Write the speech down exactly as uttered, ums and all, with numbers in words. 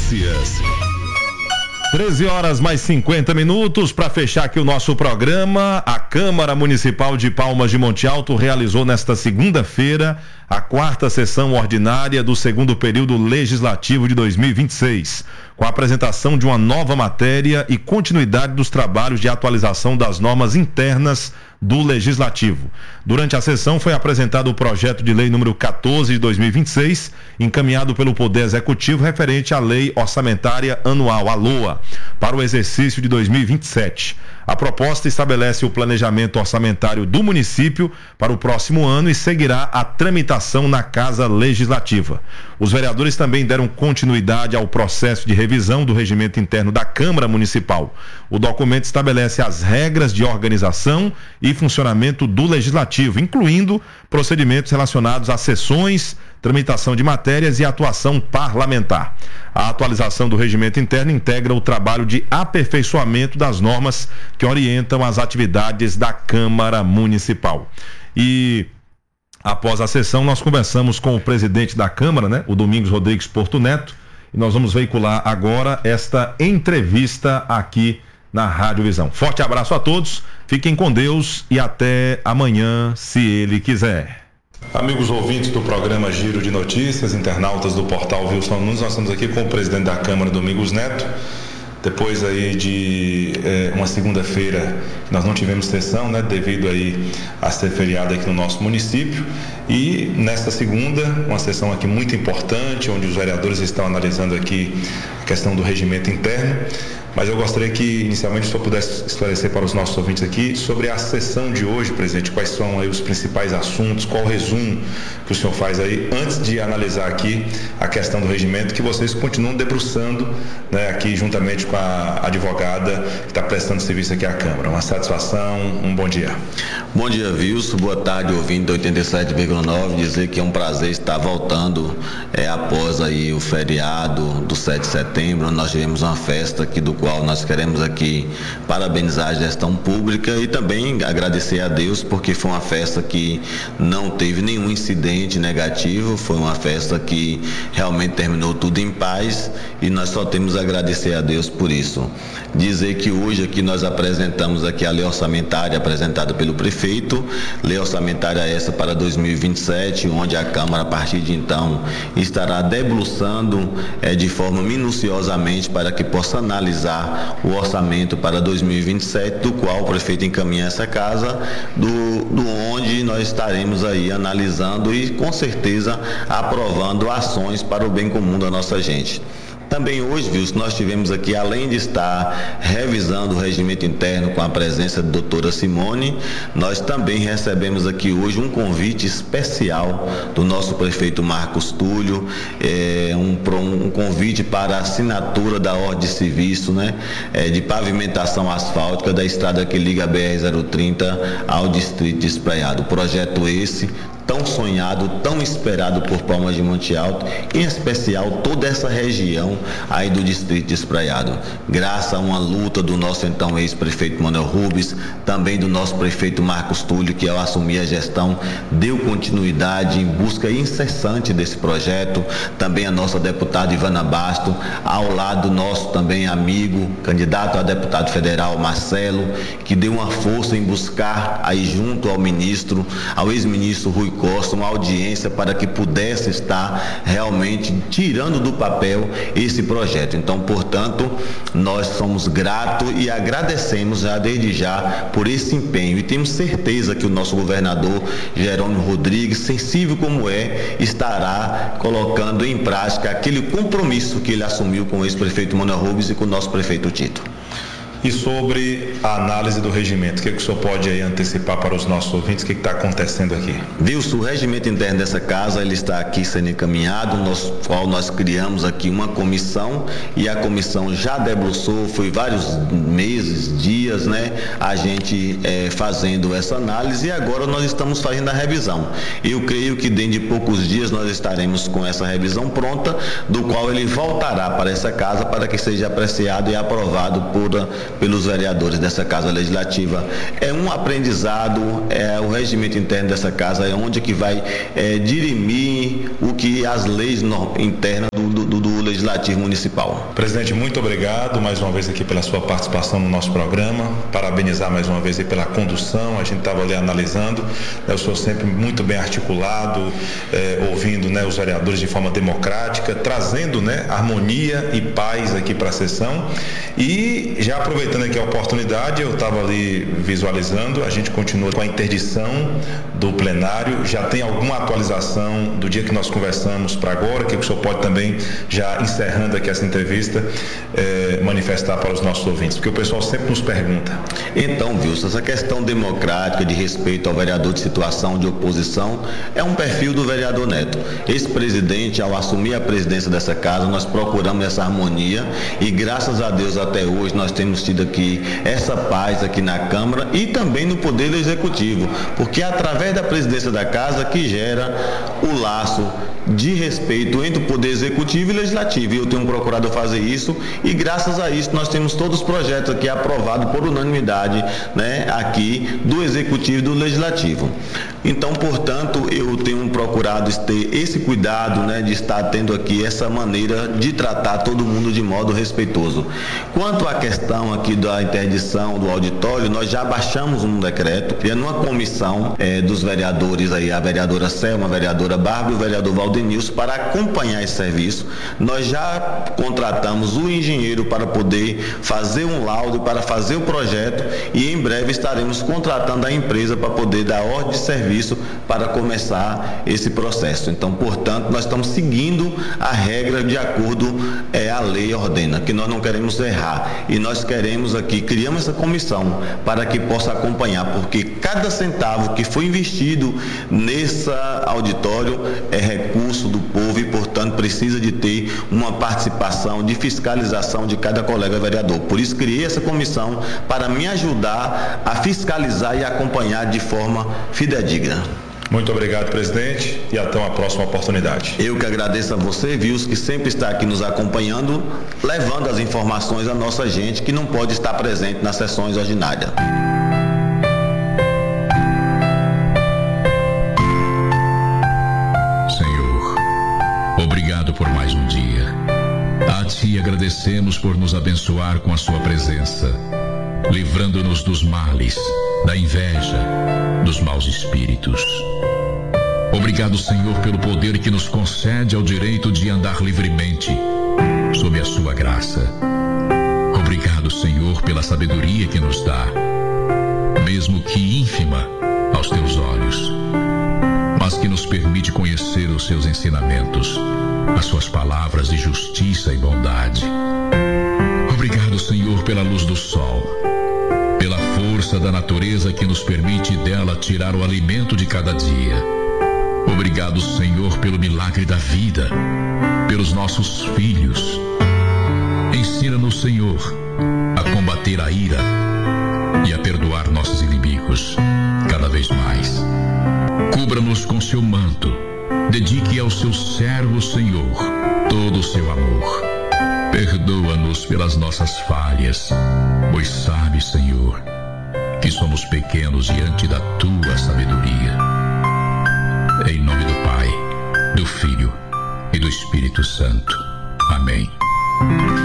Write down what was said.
Notícias. treze horas mais cinquenta minutos. Para fechar aqui o nosso programa, a Câmara Municipal de Palmas de Monte Alto realizou nesta segunda-feira a quarta sessão ordinária do segundo período legislativo de dois mil e vinte e seis, com a apresentação de uma nova matéria e continuidade dos trabalhos de atualização das normas internas do Legislativo. Durante a sessão foi apresentado o projeto de lei número quatorze de dois mil e vinte e seis, encaminhado pelo Poder Executivo referente à Lei Orçamentária Anual, a LOA, para o exercício de dois mil e vinte e sete. A proposta estabelece o planejamento orçamentário do município para o próximo ano e seguirá a tramitação na Casa Legislativa. Os vereadores também deram continuidade ao processo de revisão do regimento interno da Câmara Municipal. O documento estabelece as regras de organização e funcionamento do Legislativo, incluindo procedimentos relacionados a sessões, tramitação de matérias e atuação parlamentar. A atualização do regimento interno integra o trabalho de aperfeiçoamento das normas que orientam as atividades da Câmara Municipal. E após a sessão, nós conversamos com o presidente da Câmara, né, o Domingos Rodrigues Porto Neto, e nós vamos veicular agora esta entrevista aqui na Rádio Visão. Forte abraço a todos, fiquem com Deus e até amanhã, se Ele quiser. Amigos ouvintes do programa Giro de Notícias, internautas do portal Wilson Nunes, nós estamos aqui com o presidente da Câmara, Domingos Neto. Depois aí de eh, uma segunda-feira, nós não tivemos sessão, né, devido aí a ser feriado aqui no nosso município. E nesta segunda, uma sessão aqui muito importante, onde os vereadores estão analisando aqui a questão do regimento interno. Mas eu gostaria que, inicialmente, o senhor pudesse esclarecer para os nossos ouvintes aqui sobre a sessão de hoje, presidente, quais são aí os principais assuntos, qual o resumo que o senhor faz aí, antes de analisar aqui a questão do regimento, que vocês continuam debruçando, né, aqui juntamente com a advogada que está prestando serviço aqui à Câmara. Uma satisfação, um bom dia. Bom dia, Wilson, boa tarde, ouvinte do oitenta e sete vírgula nove, dizer que é um prazer estar voltando é, após aí o feriado do sete de setembro, nós tivemos uma festa aqui do qual nós queremos aqui parabenizar a gestão pública e também agradecer a Deus, porque foi uma festa que não teve nenhum incidente negativo, foi uma festa que realmente terminou tudo em paz e nós só temos a agradecer a Deus por isso. Dizer que hoje aqui nós apresentamos aqui a lei orçamentária apresentada pelo prefeito, lei orçamentária essa para dois mil e vinte e sete, onde a Câmara a partir de então estará debruçando é, de forma minuciosamente para que possa analisar o orçamento para dois mil e vinte e sete, do qual o prefeito encaminha essa casa, do, do onde nós estaremos aí analisando e com certeza aprovando ações para o bem comum da nossa gente. Também hoje, Wilson, nós tivemos aqui, além de estar revisando o regimento interno com a presença da doutora Simone, nós também recebemos aqui hoje um convite especial do nosso prefeito Marcos Túlio, é, um, um convite para a assinatura da ordem de serviço, né, é, de pavimentação asfáltica da estrada que liga a B R zero trinta ao distrito de Espraiado. Projeto esse tão sonhado, tão esperado por Palmas de Monte Alto, em especial toda essa região aí do distrito de Espraiado. Graças a uma luta do nosso então ex-prefeito Manuel Rubens, também do nosso prefeito Marcos Túlio, que ao assumir a gestão deu continuidade em busca incessante desse projeto, também a nossa deputada Ivana Basto, ao lado nosso também amigo, candidato a deputado federal Marcelo, que deu uma força em buscar aí junto ao ministro, ao ex-ministro Rui Costa, uma audiência para que pudesse estar realmente tirando do papel esse projeto. Então, portanto, nós somos gratos e agradecemos já desde já por esse empenho e temos certeza que o nosso governador Jerônimo Rodrigues, sensível como é, estará colocando em prática aquele compromisso que ele assumiu com o ex-prefeito Manuel Rubens e com o nosso prefeito Tito. E sobre a análise do regimento, o que, é que o senhor pode aí antecipar para os nossos ouvintes? O que está acontecendo aqui? Wilson, o regimento interno dessa casa, ele está aqui sendo encaminhado, no qual nós criamos aqui uma comissão e a comissão já debruçou, foi vários meses, dias, né, a gente é, fazendo essa análise e agora nós estamos fazendo a revisão. Eu creio que dentro de poucos dias nós estaremos com essa revisão pronta, do qual ele voltará para essa casa para que seja apreciado e aprovado por pelos vereadores dessa Casa Legislativa. É um aprendizado, é o regimento interno dessa casa, é onde que vai é, dirimir o que as leis no, internas do, do, do Legislativo Municipal. Presidente, muito obrigado mais uma vez aqui pela sua participação no nosso programa, parabenizar mais uma vez aí pela condução, a gente estava ali analisando, né, o senhor sempre muito bem articulado, eh, ouvindo, né, os vereadores de forma democrática, trazendo, né, harmonia e paz aqui para a sessão. E já aproveitando aqui a oportunidade, eu estava ali visualizando, a gente continua com a interdição do plenário, já tem alguma atualização do dia que nós conversamos para agora, que o senhor pode também, já encerrando aqui essa entrevista, eh, manifestar para os nossos ouvintes, porque o pessoal sempre nos pergunta. Então, Wilson, essa questão democrática de respeito ao vereador de situação de oposição é um perfil do vereador Neto. Esse presidente, ao assumir a presidência dessa casa, nós procuramos essa harmonia e graças a Deus até hoje nós temos tido aqui essa paz aqui na Câmara e também no Poder Executivo, porque é através da presidência da casa que gera o laço de respeito entre o Poder Executivo e Legislativo, e eu tenho procurado fazer isso, e graças a isso nós temos todos os projetos aqui aprovados por unanimidade, né, aqui do Executivo e do Legislativo. Então, portanto, eu tenho procurado ter esse cuidado, né, de estar tendo aqui essa maneira de tratar todo mundo de modo respeitoso. Quanto à questão aqui da interdição do auditório, nós já baixamos um decreto, e numa comissão é, dos vereadores aí, a vereadora Selma, a vereadora Bárbara e o vereador Valdenilson, para acompanhar esse serviço. Nós já contratamos o engenheiro para poder fazer um laudo, para fazer o projeto, e em breve estaremos contratando a empresa para poder dar ordem de serviço para começar esse processo. Então, portanto, nós estamos seguindo a regra de acordo é, a lei ordena, que nós não queremos errar, e nós queremos aqui, criamos essa comissão para que possa acompanhar, porque cada centavo que foi investido nesse auditório é recurso do povo e, portanto, precisa de ter uma participação de fiscalização de cada colega vereador. Por isso, criei essa comissão para me ajudar a fiscalizar e acompanhar de forma fidedigna. Muito obrigado, presidente, e até uma próxima oportunidade. Eu que agradeço a você, Wilson, que sempre está aqui nos acompanhando, levando as informações à nossa gente que não pode estar presente nas sessões ordinárias. Senhor, obrigado por mais um dia. A Ti agradecemos por nos abençoar com a Sua presença, livrando-nos dos males, da inveja, dos maus espíritos. Obrigado, Senhor, pelo poder que nos concede ao direito de andar livremente, sob a Sua graça. Obrigado, Senhor, pela sabedoria que nos dá, mesmo que ínfima aos Teus olhos, mas que nos permite conhecer os Seus ensinamentos, as Suas palavras de justiça e bondade. Obrigado, Senhor, pela luz do sol, pela força da natureza que nos permite dela tirar o alimento de cada dia. Obrigado, Senhor, pelo milagre da vida, pelos nossos filhos. Ensina-nos, Senhor, a combater a ira e a perdoar nossos inimigos cada vez mais. Cubra-nos com seu manto, dedique ao seu servo, Senhor, todo o seu amor. Perdoa-nos pelas nossas falhas, pois sabes, Senhor, que somos pequenos diante da Tua sabedoria. Em nome do Pai, do Filho e do Espírito Santo. Amém.